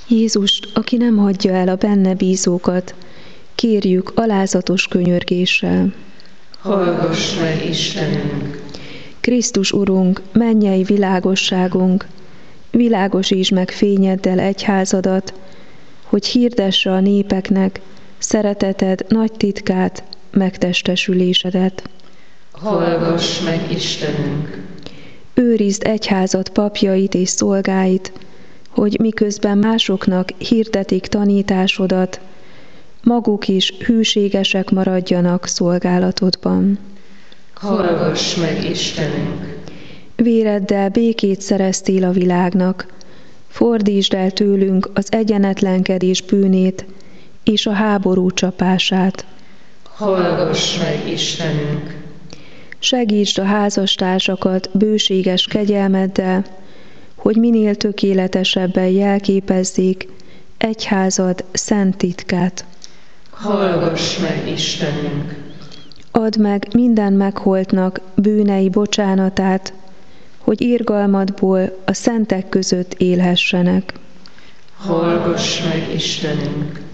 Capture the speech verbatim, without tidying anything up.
Jézust, aki nem hagyja el a benne bízókat, kérjük alázatos könyörgéssel. Hallgass meg, Istenünk! Krisztus Urunk, mennyei világosságunk, világosítsd meg fényeddel egyházadat, hogy hirdesse a népeknek szereteted nagy titkát, megtestesülésedet. Hallgass meg, Istenünk! Őrizd egyházad papjait és szolgáit, hogy miközben másoknak hirdetik tanításodat, maguk is hűségesek maradjanak szolgálatodban. Hallgass meg, Istenünk! Véreddel békét szereztél a világnak, fordítsd el tőlünk az egyenetlenkedés bűnét és a háború csapását. Hallgass meg, Istenünk! Segítsd a házastársakat bőséges kegyelmeddel, hogy minél tökéletesebben jelképezzék egyházad szent titkát. Hallgass meg, Istenünk! Add meg minden megholtnak bűnei bocsánatát, hogy irgalmadból a szentek között élhessenek. Hallgass meg, Istenünk!